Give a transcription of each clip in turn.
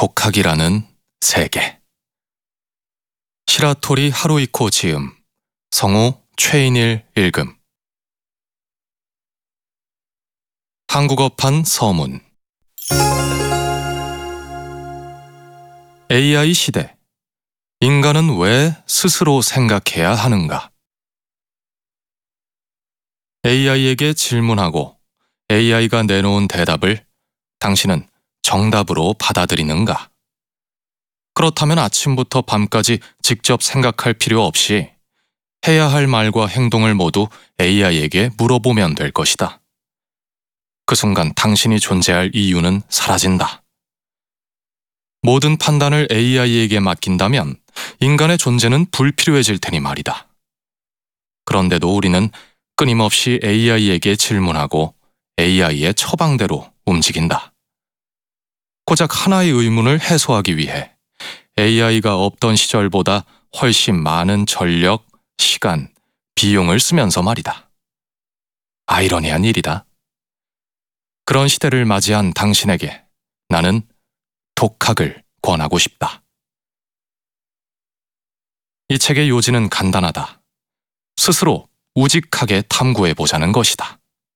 독학이라는 세계. 시라토리 하루이코 지음, 성우 최인일 읽음. 한국어판 서문. AI 시대. 인간은 왜 스스로 생각해야 하는가? AI에게 질문하고 AI가 내놓은 대답을 당신은 정답으로 받아들이는가? 그렇다면 아침부터 밤까지 직접 생각할 필요 없이 해야 할 말과 행동을 모두 AI에게 물어보면 될 것이다. 그 순간 당신이 존재할 이유는 사라진다. 모든 판단을 AI에게 맡긴다면 인간의 존재는 불필요해질 테니 말이다. 그런데도 우리는 끊임없이 AI에게 질문하고 AI의 처방대로 움직인다. 고작 하나의 의문을 해소하기 위해 AI가 없던 시절보다 훨씬 많은 전력, 시간, 비용을 쓰면서 말이다. 아이러니한 일이다. 그런 시대를 맞이한 당신에게 나는 독학을 권하고 싶다. 이 책의 요지는 간단하다. 스스로 우직하게 탐구해보자는 것이다.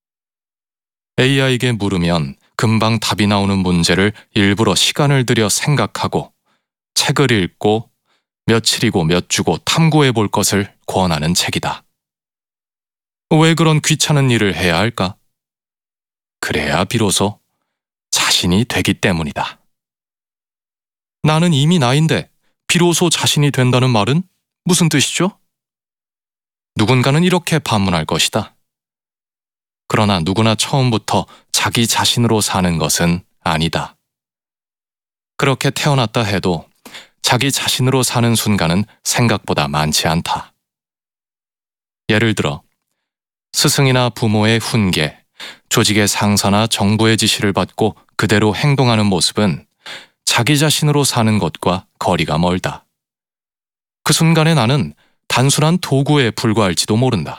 AI에게 물으면 금방 답이 나오는 문제를 일부러 시간을 들여 생각하고 책을 읽고 며칠이고 몇 주고 탐구해볼 것을 권하는 책이다. 왜 그런 귀찮은 일을 해야 할까? 그래야 비로소 자신이 되기 때문이다. 나는 이미 나인데 비로소 자신이 된다는 말은 무슨 뜻이죠? 누군가는 이렇게 반문할 것이다. 그러나 누구나 처음부터 자기 자신으로 사는 것은 아니다. 그렇게 태어났다 해도 자기 자신으로 사는 순간은 생각보다 많지 않다. 예를 들어 스승이나 부모의 훈계, 조직의 상사나 정부의 지시를 받고 그대로 행동하는 모습은 자기 자신으로 사는 것과 거리가 멀다. 그 순간에 나는 단순한 도구에 불과할지도 모른다.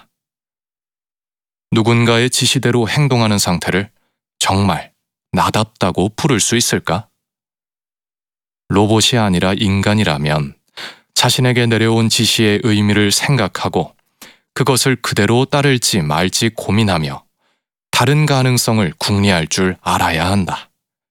누군가의 지시대로 행동하는 상태를 정말 나답다고 부를 수 있을까? 로봇이 아니라 인간이라면 자신에게 내려온 지시의 의미를 생각하고 그것을 그대로 따를지 말지 고민하며 다른 가능성을 궁리할 줄 알아야 한다.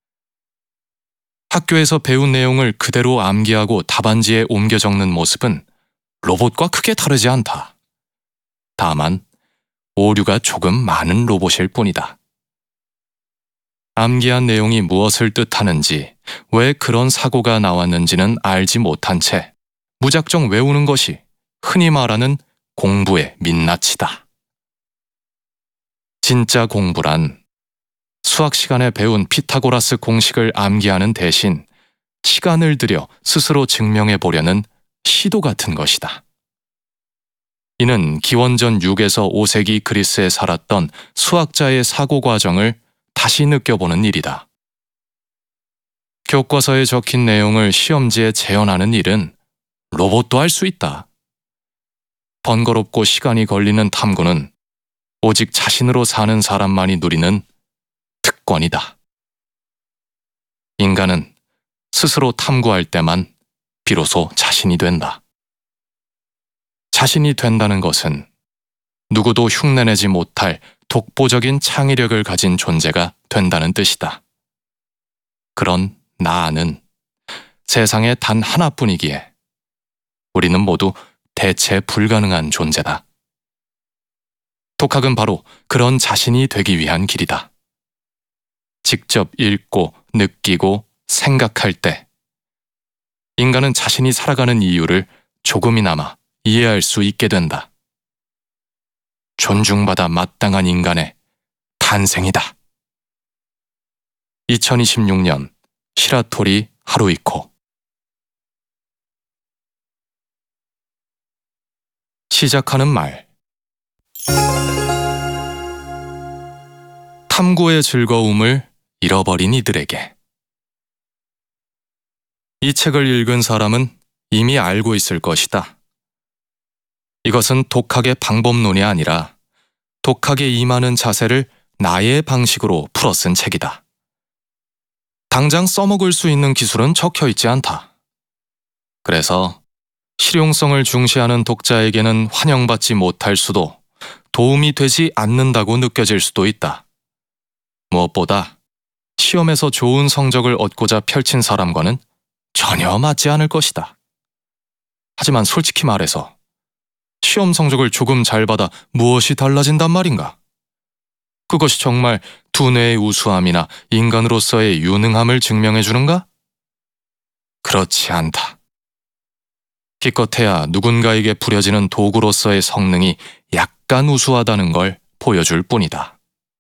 학교에서 배운 내용을 그대로 암기하고 답안지에 옮겨 적는 모습은 로봇과 크게 다르지 않다. 다만 오류가 조금 많은 로봇일 뿐이다. 암기한 내용이 무엇을 뜻하는지, 왜 그런 사고가 나왔는지는 알지 못한 채 무작정 외우는 것이 흔히 말하는 공부의 민낯이다. 진짜 공부란 수학 시간에 배운 피타고라스 공식을 암기하는 대신 시간을 들여 스스로 증명해 보려는 시도 같은 것이다. 이는 기원전 6에서 5세기 그리스에 살았던 수학자의 사고 과정을 다시 느껴보는 일이다. 교과서에 적힌 내용을 시험지에 재현하는 일은 로봇도 할 수 있다. 번거롭고 시간이 걸리는 탐구는 오직 자신으로 사는 사람만이 누리는 특권이다. 인간은 스스로 탐구할 때만 비로소 자신이 된다. 자신이 된다는 것은 누구도 흉내내지 못할 독보적인 창의력을 가진 존재가 된다는 뜻이다. 그런 나는 세상에 단 하나뿐이기에 우리는 모두 대체 불가능한 존재다. 독학은 바로 그런 자신이 되기 위한 길이다. 직접 읽고 느끼고 생각할 때 인간은 자신이 살아가는 이유를 조금이나마 이해할 수 있게 된다. 존중받아 마땅한 인간의 탄생이다. 2026년 시라토리 하루이코. 시작하는 말. 탐구의 즐거움을 잃어버린 이들에게. 이 책을 읽은 사람은 이미 알고 있을 것이다. 이것은 독학의 방법론이 아니라 독학에 임하는 자세를 나의 방식으로 풀어쓴 책이다. 당장 써먹을 수 있는 기술은 적혀 있지 않다. 그래서 실용성을 중시하는 독자에게는 환영받지 못할 수도, 도움이 되지 않는다고 느껴질 수도 있다. 무엇보다 시험에서 좋은 성적을 얻고자 펼친 사람과는 전혀 맞지 않을 것이다. 하지만 솔직히 말해서 시험 성적을 조금 잘 받아 무엇이 달라진단 말인가? 그것이 정말 두뇌의 우수함이나 인간으로서의 유능함을 증명해 주는가? 그렇지 않다. 기껏해야 누군가에게 부려지는 도구로서의 성능이 약간 우수하다는 걸 보여줄 뿐이다.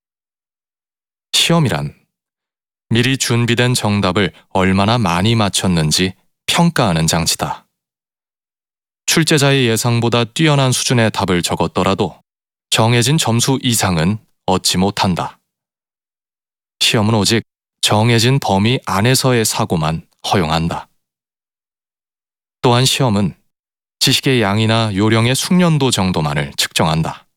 시험이란 미리 준비된 정답을 얼마나 많이 맞췄는지 평가하는 장치다. 출제자의 예상보다 뛰어난 수준의 답을 적었더라도 정해진 점수 이상은 얻지 못한다. 시험은 오직 정해진 범위 안에서의 사고만 허용한다. 또한 시험은 지식의 양이나 요령의 숙련도 정도만을 측정한다.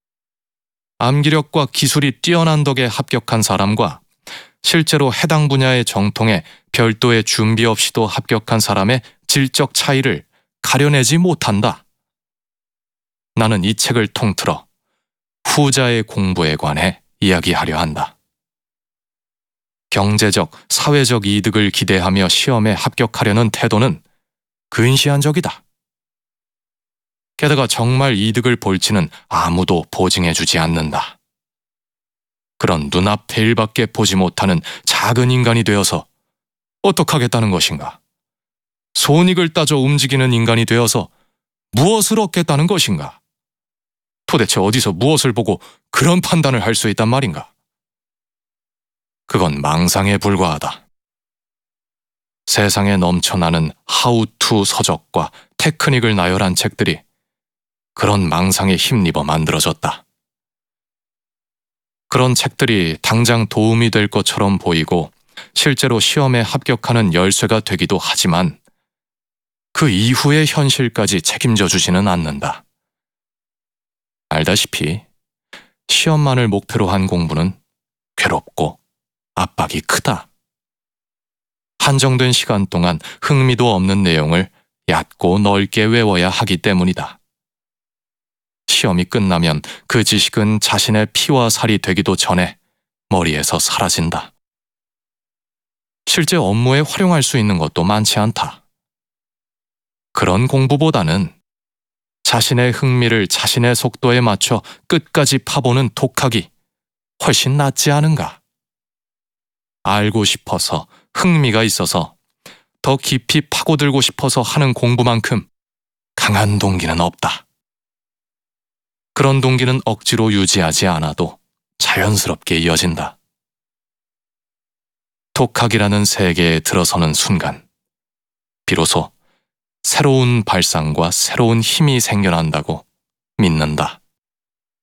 암기력과 기술이 뛰어난 덕에 합격한 사람과 실제로 해당 분야의 정통에 별도의 준비 없이도 합격한 사람의 질적 차이를 가려내지 못한다. 나는 이 책을 통틀어 후자의 공부에 관해 이야기하려 한다. 경제적, 사회적 이득을 기대하며 시험에 합격하려는 태도는 근시안적이다. 게다가 정말 이득을 볼지는 아무도 보증해주지 않는다. 그런 눈앞 대일밖에 보지 못하는 작은 인간이 되어서 어떡하겠다는 것인가? 손익을 따져 움직이는 인간이 되어서 무엇을 얻겠다는 것인가? 도대체 어디서 무엇을 보고 그런 판단을 할 수 있단 말인가? 그건 망상에 불과하다. 세상에 넘쳐나는 하우투 서적과 테크닉을 나열한 책들이 그런 망상에 힘입어 만들어졌다. 그런 책들이 당장 도움이 될 것처럼 보이고 실제로 시험에 합격하는 열쇠가 되기도 하지만 그 이후의 현실까지 책임져 주지는 않는다. 알다시피 시험만을 목표로 한 공부는 괴롭고 압박이 크다. 한정된 시간 동안 흥미도 없는 내용을 얕고 넓게 외워야 하기 때문이다. 시험이 끝나면 그 지식은 자신의 피와 살이 되기도 전에 머리에서 사라진다. 실제 업무에 활용할 수 있는 것도 많지 않다. 그런 공부보다는 자신의 흥미를 자신의 속도에 맞춰 끝까지 파보는 독학이 훨씬 낫지 않은가? 알고 싶어서, 흥미가 있어서, 더 깊이 파고들고 싶어서 하는 공부만큼 강한 동기는 없다. 그런 동기는 억지로 유지하지 않아도 자연스럽게 이어진다. 독학이라는 세계에 들어서는 순간, 비로소 새로운 발상과 새로운 힘이 생겨난다고 믿는다.